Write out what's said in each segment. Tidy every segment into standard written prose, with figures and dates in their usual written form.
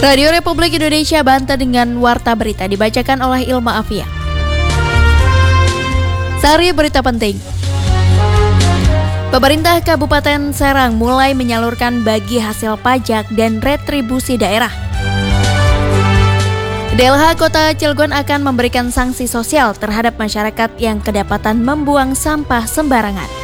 Radio Republik Indonesia Banten dengan Warta Berita dibacakan oleh Ilma Afia. Sehari berita penting. Pemerintah Kabupaten Serang mulai menyalurkan bagi hasil pajak dan retribusi daerah. DLH Kota Cilegon akan memberikan sanksi sosial terhadap masyarakat yang kedapatan membuang sampah sembarangan.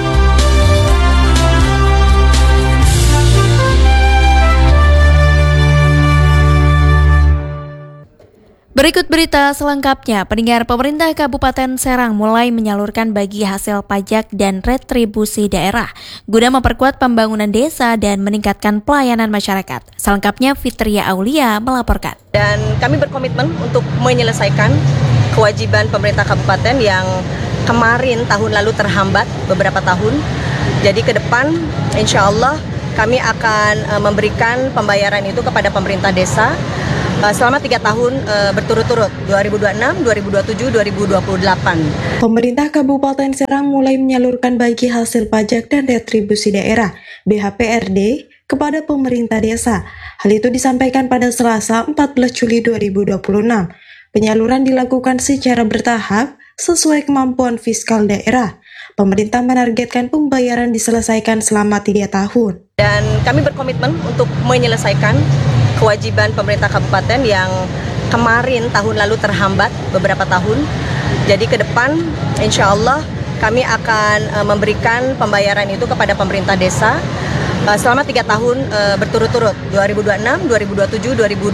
Berikut berita selengkapnya. Pendengar, pemerintah Kabupaten Serang mulai menyalurkan bagi hasil pajak dan retribusi daerah guna memperkuat pembangunan desa dan meningkatkan pelayanan masyarakat. Selengkapnya Fitria Aulia melaporkan. Dan kami berkomitmen untuk menyelesaikan kewajiban pemerintah kabupaten yang kemarin tahun lalu terhambat beberapa tahun. Jadi ke depan insya Allah kami akan memberikan pembayaran itu kepada pemerintah desa selama 3 tahun berturut-turut, 2026, 2027, 2028. Pemerintah Kabupaten Serang mulai menyalurkan bagi hasil pajak dan retribusi daerah (BHPRD) kepada pemerintah desa. Hal itu disampaikan pada Selasa 14 Juli 2026. Penyaluran dilakukan secara bertahap sesuai kemampuan fiskal daerah. Pemerintah menargetkan pembayaran diselesaikan selama 3 tahun. Dan kami berkomitmen untuk menyelesaikan kewajiban pemerintah kabupaten yang kemarin tahun lalu terhambat beberapa tahun. Jadi ke depan insya Allah kami akan memberikan pembayaran itu kepada pemerintah desa selama 3 tahun berturut-turut, 2026, 2027,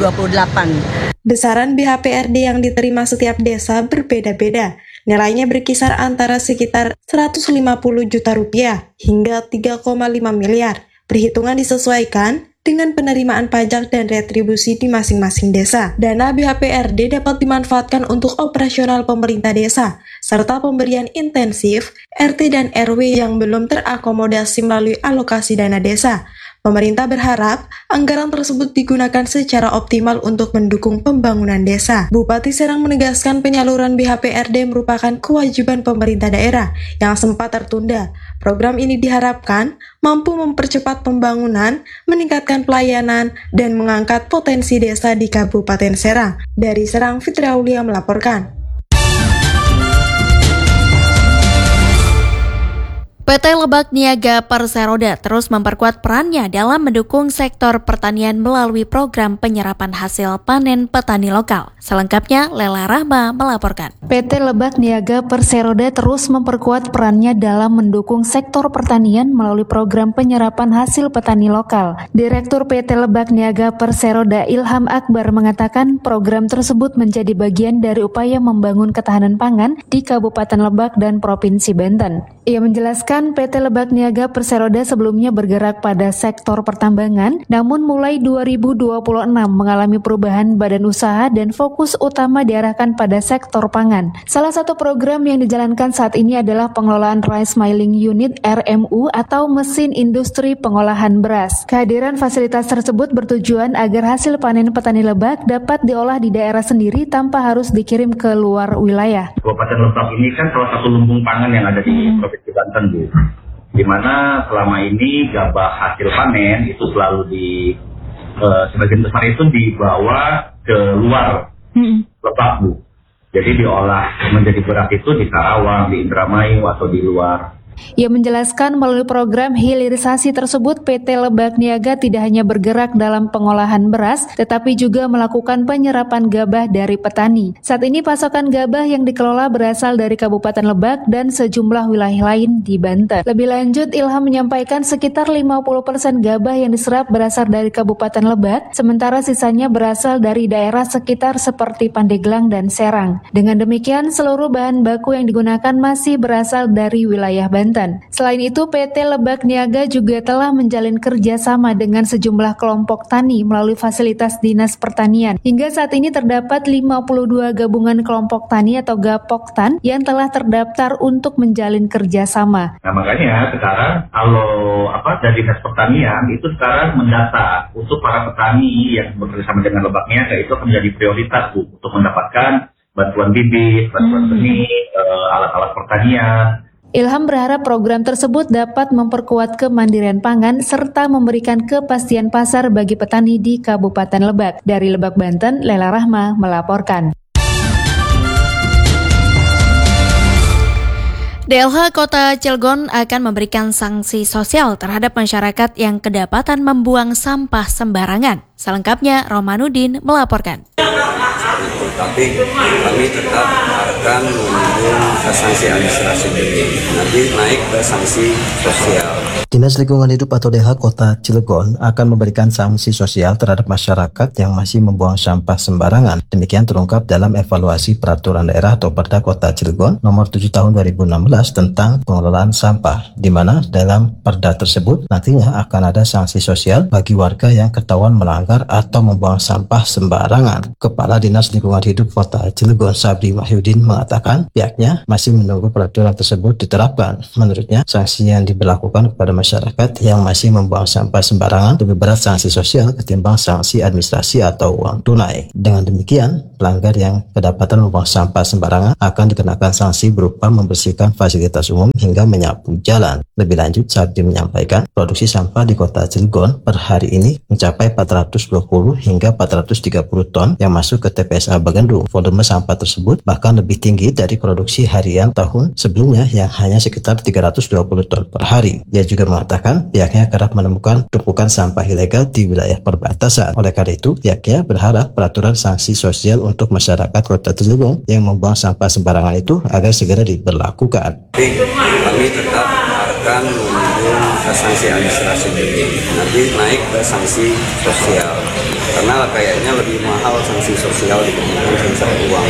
2028. Besaran BHPRD yang diterima setiap desa berbeda-beda. Nilainya berkisar antara sekitar 150 juta rupiah hingga 3,5 miliar. Perhitungan disesuaikan dengan penerimaan pajak dan retribusi di masing-masing desa. Dana BHPRD dapat dimanfaatkan untuk operasional pemerintah desa, serta pemberian intensif RT dan RW yang belum terakomodasi melalui alokasi dana desa. Pemerintah berharap anggaran tersebut digunakan secara optimal untuk mendukung pembangunan desa. Bupati Serang menegaskan penyaluran BHPRD merupakan kewajiban pemerintah daerah yang sempat tertunda. Program ini diharapkan mampu mempercepat pembangunan, meningkatkan pelayanan, dan mengangkat potensi desa di Kabupaten Serang. Dari Serang, Fitria Aulia melaporkan. PT Lebak Niaga Perseroda terus memperkuat perannya dalam mendukung sektor pertanian melalui program penyerapan hasil panen petani lokal. Selengkapnya, Lela Rahma melaporkan. PT Lebak Niaga Perseroda terus memperkuat perannya dalam mendukung sektor pertanian melalui program penyerapan hasil petani lokal. Direktur PT Lebak Niaga Perseroda Ilham Akbar mengatakan program tersebut menjadi bagian dari upaya membangun ketahanan pangan di Kabupaten Lebak dan Provinsi Banten. Ia menjelaskan PT Lebak Niaga Perseroda sebelumnya bergerak pada sektor pertambangan, namun mulai 2026 mengalami perubahan badan usaha dan fokus utama diarahkan pada sektor pangan. Salah satu program yang dijalankan saat ini adalah pengelolaan Rice Milling Unit RMU atau mesin industri pengolahan beras. Kehadiran fasilitas tersebut bertujuan agar hasil panen petani Lebak dapat diolah di daerah sendiri tanpa harus dikirim ke luar wilayah. Kabupaten Lebak ini kan salah satu lumbung pangan yang ada di Provinsi Banten, Bu. Di mana selama ini gabah hasil panen itu selalu sebagian besar itu dibawa ke luar Lebak, Bu. Jadi diolah menjadi beras itu di Karawang, di Indramayu atau di luar. Ia menjelaskan melalui program hilirisasi tersebut PT Lebak Niaga tidak hanya bergerak dalam pengolahan beras, tetapi juga melakukan penyerapan gabah dari petani. Saat ini pasokan gabah yang dikelola berasal dari Kabupaten Lebak dan sejumlah wilayah lain di Banten. Lebih lanjut, Ilham menyampaikan sekitar 50% gabah yang diserap berasal dari Kabupaten Lebak, sementara sisanya berasal dari daerah sekitar seperti Pandeglang dan Serang. Dengan demikian, seluruh bahan baku yang digunakan masih berasal dari wilayah Banten. Selain itu, PT Lebak Niaga juga telah menjalin kerjasama dengan sejumlah kelompok tani melalui fasilitas Dinas Pertanian. Hingga saat ini terdapat 52 gabungan kelompok tani atau Gapoktan yang telah terdaftar untuk menjalin kerjasama. Nah makanya sekarang kalau dari Dinas Pertanian itu sekarang mendata untuk para petani yang bekerjasama dengan Lebak Niaga itu akan menjadi prioritas, Bu, untuk mendapatkan bantuan bibit, bantuan benih, alat-alat pertanian. Ilham berharap program tersebut dapat memperkuat kemandirian pangan serta memberikan kepastian pasar bagi petani di Kabupaten Lebak. Dari Lebak, Banten, Lela Rahma melaporkan. DLH Kota Cilegon akan memberikan sanksi sosial terhadap masyarakat yang kedapatan membuang sampah sembarangan. Selengkapnya, Romanudin melaporkan. Tapi kami tetap akan menunggu sanksi administrasi ini, nanti naik ke sanksi sosial. Dinas Lingkungan Hidup atau DLH Kota Cilegon akan memberikan sanksi sosial terhadap masyarakat yang masih membuang sampah sembarangan. Demikian terungkap dalam evaluasi peraturan daerah atau Perda Kota Cilegon nomor 7 tahun 2016 tentang pengelolaan sampah, di mana dalam perda tersebut nantinya akan ada sanksi sosial bagi warga yang ketahuan melanggar atau membuang sampah sembarangan. Kepala Dinas Lingkungan Hidup Kota Cilegon Sabri Wahyudin mengatakan pihaknya masih menunggu peraturan tersebut diterapkan. Menurutnya, sanksi yang diberlakukan kepada masyarakat yang masih membuang sampah sembarangan lebih berat sanksi sosial ketimbang sanksi administrasi atau uang tunai. Dengan demikian, pelanggar yang kedapatan membuang sampah sembarangan akan dikenakan sanksi berupa membersihkan fasilitas umum hingga menyapu jalan. Lebih lanjut, Sabdi menyampaikan produksi sampah di Kota Cilegon per hari ini mencapai 420 hingga 430 ton yang masuk ke TPSA Bagendung. Volume sampah tersebut bahkan lebih tinggi dari produksi harian tahun sebelumnya yang hanya sekitar 320 ton per hari. Dia juga mengatakan pihaknya kerap menemukan tumpukan sampah ilegal di wilayah perbatasan. Oleh karena itu, pihaknya berharap peraturan sanksi sosial untuk masyarakat Kota Cilegon yang membuang sampah sembarangan itu agar segera diberlakukan. Kami tetap akan menunggu sanksi administrasi ini, nanti naik ke sanksi sosial. Karena kayaknya lebih mahal sanksi sosial dibandingkan sanksi uang.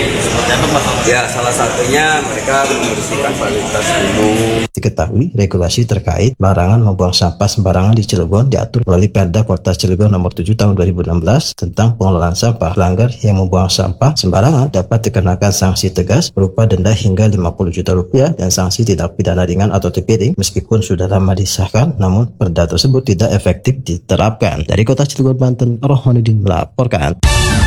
Ya, salah satunya mereka membersihkan fasilitas umum. Diketahui regulasi terkait larangan membuang sampah sembarangan di Cilegon diatur melalui Perda Kota Cilegon nomor 7 tahun 2016 tentang pengelolaan sampah. Pelanggar yang membuang sampah sembarangan dapat dikenakan sanksi tegas berupa denda hingga 50 juta rupiah dan sanksi tindak pidana ringan atau TPD. Meskipun sudah lama disahkan, namun perda tersebut tidak efektif diterapkan. Dari Kota Cilegon, Banten, Rohmanudin melaporkan.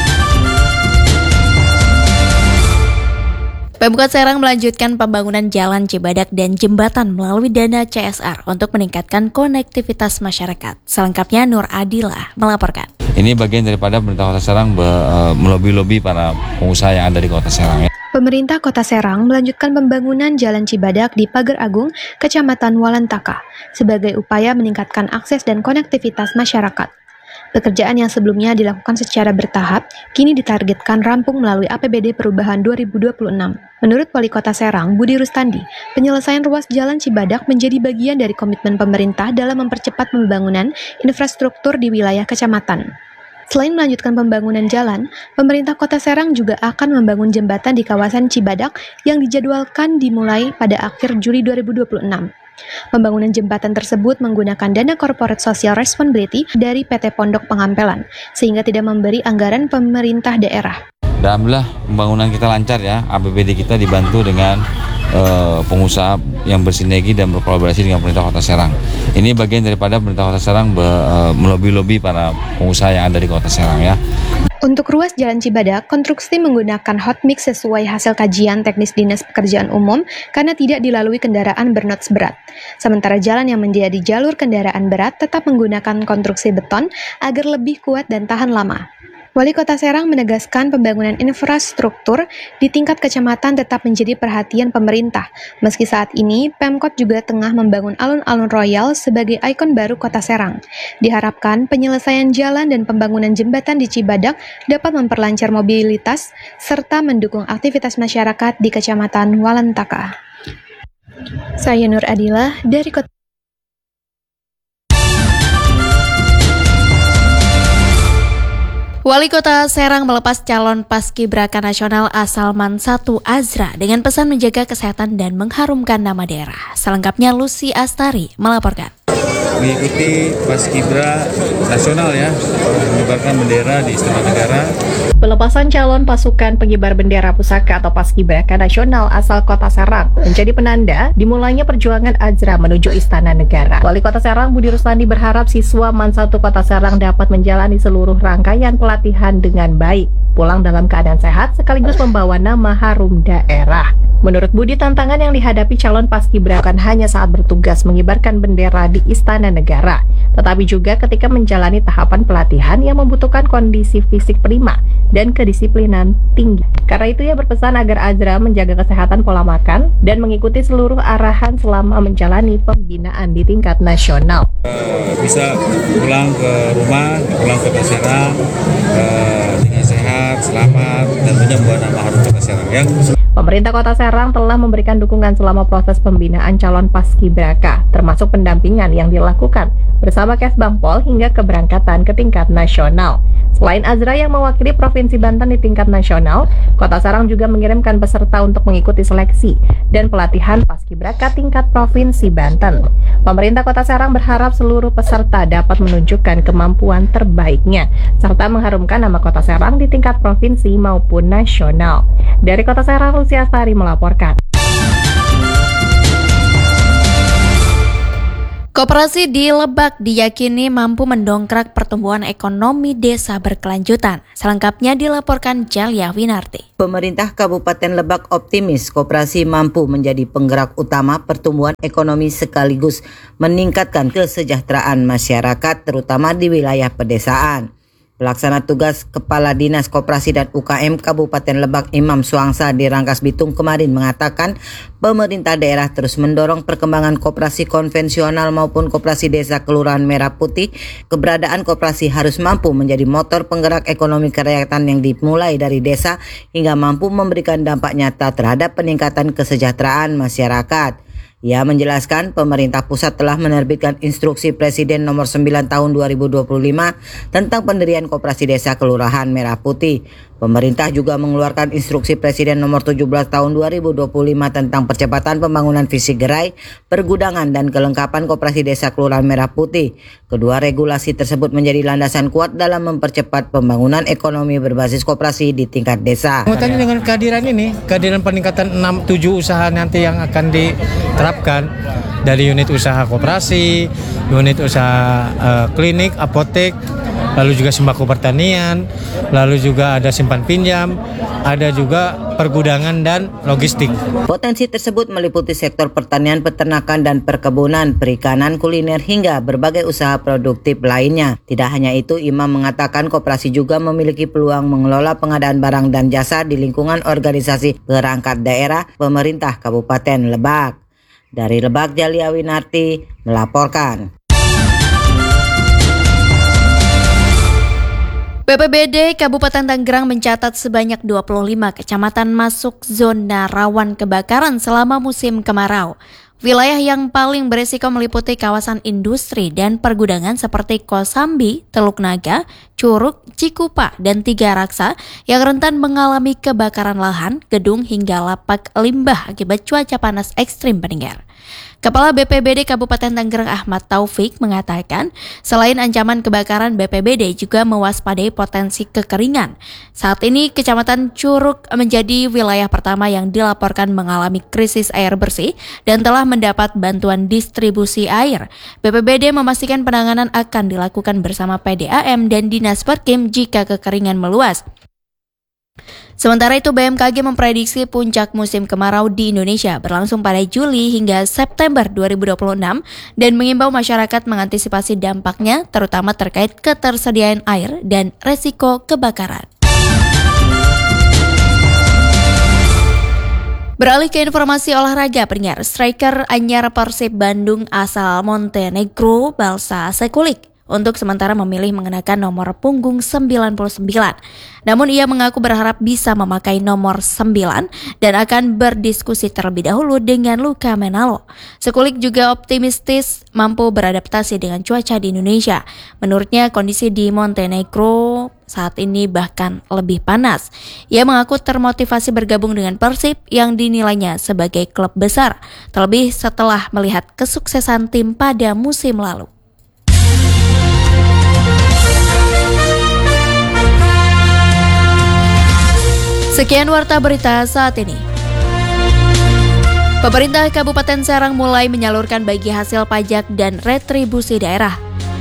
Pemkot Serang melanjutkan pembangunan jalan Cibadak dan jembatan melalui dana CSR untuk meningkatkan konektivitas masyarakat. Selengkapnya Nur Adilah melaporkan. Ini bagian daripada pemerintah Kota Serang melobi-lobi para pengusaha yang ada di Kota Serang. Pemerintah Kota Serang melanjutkan pembangunan Jalan Cibadak di Pager Agung, Kecamatan Walentaka, sebagai upaya meningkatkan akses dan konektivitas masyarakat. Pekerjaan yang sebelumnya dilakukan secara bertahap, kini ditargetkan rampung melalui APBD Perubahan 2026. Menurut Wali Kota Serang, Budi Rustandi, penyelesaian ruas Jalan Cibadak menjadi bagian dari komitmen pemerintah dalam mempercepat pembangunan infrastruktur di wilayah kecamatan. Selain melanjutkan pembangunan jalan, pemerintah Kota Serang juga akan membangun jembatan di kawasan Cibadak yang dijadwalkan dimulai pada akhir Juli 2026. Pembangunan jembatan tersebut menggunakan dana Corporate Social Responsibility dari PT Pondok Pengampelan, sehingga tidak memberi anggaran pemerintah daerah. Alhamdulillah pembangunan kita lancar ya, APBD kita dibantu dengan pengusaha yang bersinergi dan berkolaborasi dengan pemerintah Kota Serang. Ini bagian daripada pemerintah Kota Serang melobi-lobi para pengusaha yang ada di Kota Serang ya. Untuk ruas Jalan Cibadak, konstruksi menggunakan hot mix sesuai hasil kajian teknis Dinas Pekerjaan Umum karena tidak dilalui kendaraan bernots berat. Sementara jalan yang menjadi jalur kendaraan berat tetap menggunakan konstruksi beton agar lebih kuat dan tahan lama. Wali Kota Serang menegaskan pembangunan infrastruktur di tingkat kecamatan tetap menjadi perhatian pemerintah. Meski saat ini, Pemkot juga tengah membangun alun-alun royal sebagai ikon baru Kota Serang. Diharapkan penyelesaian jalan dan pembangunan jembatan di Cibadak dapat memperlancar mobilitas serta mendukung aktivitas masyarakat di Kecamatan Walentaka. Saya Nur Adilah dari Kota Wali Kota Serang melepas calon paskibraka nasional asal Man 1 Azra dengan pesan menjaga kesehatan dan mengharumkan nama daerah. Selengkapnya Lucy Astari melaporkan. mengikuti Paskibra nasional ya, mengibarkan bendera di Istana Negara. Pelepasan calon pasukan pengibar bendera pusaka atau Paskibraka nasional asal Kota Serang menjadi penanda dimulainya perjuangan Azra menuju Istana Negara. Wali Kota Serang Budi Rustandi berharap siswa MAN 1 Kota Serang dapat menjalani seluruh rangkaian pelatihan dengan baik, pulang dalam keadaan sehat sekaligus membawa nama harum daerah. Menurut Budi, tantangan yang dihadapi calon Paskibra bukan hanya saat bertugas mengibarkan bendera di Istana Negara, tetapi juga ketika menjalani tahapan pelatihan yang membutuhkan kondisi fisik prima dan kedisiplinan tinggi. Karena itu ia berpesan agar Azra menjaga kesehatan pola makan dan mengikuti seluruh arahan selama menjalani pembinaan di tingkat nasional. Bisa pulang ke rumah, pulang ke Kota Serang dengan sehat, selamat, dan membawa nama harum Kota Serang ya. Pemerintah Kota Serang telah memberikan dukungan selama proses pembinaan calon Paskibraka, termasuk pendampingan yang dilakukan bersama Kesbangpol hingga keberangkatan ke tingkat nasional. Selain Azra yang mewakili Provinsi Banten di tingkat nasional, Kota Serang juga mengirimkan peserta untuk mengikuti seleksi dan pelatihan Paskibraka tingkat Provinsi Banten. Pemerintah Kota Serang berharap seluruh peserta dapat menunjukkan kemampuan terbaiknya, serta mengharumkan nama Kota Serang di tingkat provinsi maupun nasional. Dari Kota Serang, Lucy Astari melaporkan. Koperasi di Lebak diyakini mampu mendongkrak pertumbuhan ekonomi desa berkelanjutan. Selengkapnya dilaporkan Jalia Winarti. Pemerintah Kabupaten Lebak optimis koperasi mampu menjadi penggerak utama pertumbuhan ekonomi sekaligus meningkatkan kesejahteraan masyarakat terutama di wilayah pedesaan. Pelaksana tugas Kepala Dinas Koperasi dan UKM Kabupaten Lebak Imam Suangsa di Rangkas Bitung kemarin mengatakan pemerintah daerah terus mendorong perkembangan koperasi konvensional maupun koperasi desa Kelurahan Merah Putih. Keberadaan koperasi harus mampu menjadi motor penggerak ekonomi kerakyatan yang dimulai dari desa hingga mampu memberikan dampak nyata terhadap peningkatan kesejahteraan masyarakat. Ia menjelaskan pemerintah pusat telah menerbitkan instruksi Presiden nomor 9 tahun 2025 tentang pendirian koperasi desa Kelurahan Merah Putih. Pemerintah juga mengeluarkan instruksi Presiden nomor 17 tahun 2025 tentang percepatan pembangunan fisik gerai, pergudangan dan kelengkapan koperasi desa Kelurahan Merah Putih. Kedua regulasi tersebut menjadi landasan kuat dalam mempercepat pembangunan ekonomi berbasis koperasi di tingkat desa. Dengan kehadiran ini, kehadiran peningkatan 6-7 usaha nanti yang akan diterapkan dari unit usaha koperasi, unit usaha klinik, apotek, lalu juga sembako pertanian, lalu juga ada simpan pinjam, ada juga pergudangan dan logistik. Potensi tersebut meliputi sektor pertanian, peternakan dan perkebunan, perikanan, kuliner hingga berbagai usaha produktif lainnya. Tidak hanya itu, Imam mengatakan koperasi juga memiliki peluang mengelola pengadaan barang dan jasa di lingkungan organisasi perangkat daerah pemerintah Kabupaten Lebak. Dari Lebak, Jalia Winarti melaporkan. BPBD Kabupaten Tangerang mencatat sebanyak 25 kecamatan masuk zona rawan kebakaran selama musim kemarau. Wilayah yang paling berisiko meliputi kawasan industri dan pergudangan seperti Kosambi, Teluk Naga, Curug, Cikupa, dan Tiga Raksa yang rentan mengalami kebakaran lahan, gedung hingga lapak limbah akibat cuaca panas ekstrim pendengar. Kepala BPBD Kabupaten Tangerang Ahmad Taufik mengatakan, selain ancaman kebakaran, BPBD juga mewaspadai potensi kekeringan. Saat ini, Kecamatan Curug menjadi wilayah pertama yang dilaporkan mengalami krisis air bersih dan telah mendapat bantuan distribusi air. BPBD memastikan penanganan akan dilakukan bersama PDAM dan Dinas Perkim jika kekeringan meluas. Sementara itu, BMKG memprediksi puncak musim kemarau di Indonesia berlangsung pada Juli hingga September 2026 dan mengimbau masyarakat mengantisipasi dampaknya terutama terkait ketersediaan air dan resiko kebakaran. Beralih ke informasi olahraga, pendengar, striker anyar Persib Bandung asal Montenegro, Balsa Sekulik, untuk sementara memilih mengenakan nomor punggung 99. Namun ia mengaku berharap bisa memakai nomor 9 dan akan berdiskusi terlebih dahulu dengan Luka Menalo. Sekulik juga optimistis mampu beradaptasi dengan cuaca di Indonesia. Menurutnya kondisi di Montenegro saat ini bahkan lebih panas. Ia mengaku termotivasi bergabung dengan Persib yang dinilainya sebagai klub besar, terlebih setelah melihat kesuksesan tim pada musim lalu. Sekian Warta Berita saat ini. Pemerintah Kabupaten Serang mulai menyalurkan bagi hasil pajak dan retribusi daerah.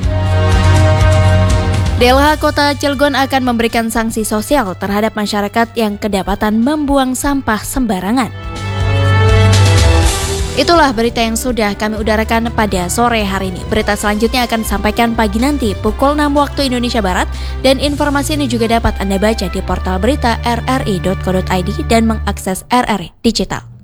DLH Kota Cilegon akan memberikan sanksi sosial terhadap masyarakat yang kedapatan membuang sampah sembarangan. Itulah berita yang sudah kami udarakan pada sore hari ini. Berita selanjutnya akan disampaikan pagi nanti pukul 6 waktu Indonesia Barat, dan informasi ini juga dapat Anda baca di portal berita rri.co.id dan mengakses RRI Digital.